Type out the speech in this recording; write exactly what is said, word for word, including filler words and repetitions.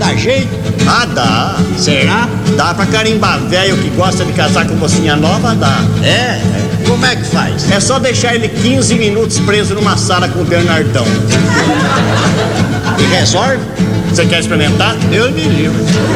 dar jeito? Ah, dá. Será? Dá pra carimbar velho que gosta de casar com mocinha nova, dá. É? Como é que faz? É só deixar ele quinze minutos preso numa sala com o Bernardão. E resolve? Você quer experimentar? Deus me livre.